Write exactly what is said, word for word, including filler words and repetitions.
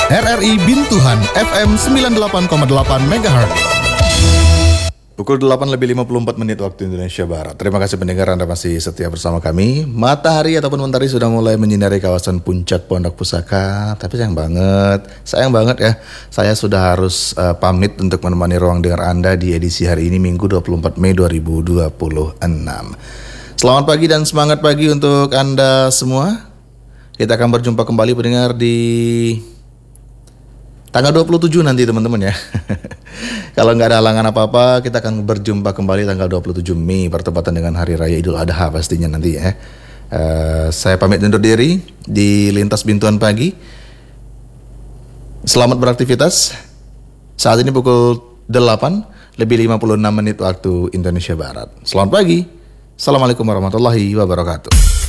R R I Bintuhan F M sembilan puluh delapan koma delapan megahertz. Pukul delapan lebih lima puluh empat menit waktu Indonesia Barat. Terima kasih pendengar, Anda masih setia bersama kami. Matahari ataupun mentari sudah mulai menyinari kawasan puncak Pondok Pusaka. Tapi sayang banget, sayang banget ya, saya sudah harus uh, pamit untuk menemani ruang dengar Anda di edisi hari ini, Minggu dua puluh empat Mei dua ribu dua puluh enam. Selamat pagi dan semangat pagi untuk Anda semua. Kita akan berjumpa kembali pendengar di tanggal dua puluh tujuh nanti teman-teman ya. Kalau nggak ada halangan apa-apa, kita akan berjumpa kembali tanggal dua puluh tujuh Mei, bertepatan dengan Hari Raya Idul Adha pastinya nanti ya. Uh, saya pamit undur diri di Lintas Bintuan Pagi. Selamat beraktivitas. Saat ini pukul delapan lebih lima puluh enam menit waktu Indonesia Barat. Selamat pagi. Assalamualaikum warahmatullahi wabarakatuh.